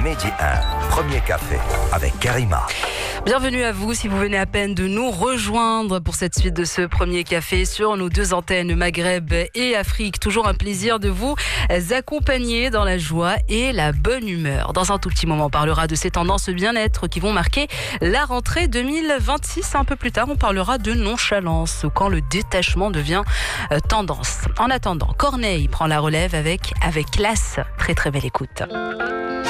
Midi 1, premier café avec Karima. Bienvenue à vous si vous venez à peine de nous rejoindre pour cette suite de ce premier café sur nos deux antennes Maghreb et Afrique. Toujours un plaisir de vous accompagner dans la joie et la bonne humeur. Dans un tout petit moment, on parlera de ces tendances bien-être qui vont marquer la rentrée 2026. Un peu plus tard, on parlera de nonchalance, quand le détachement devient tendance. En attendant, Corneille prend la relève avec classe. Très très belle écoute.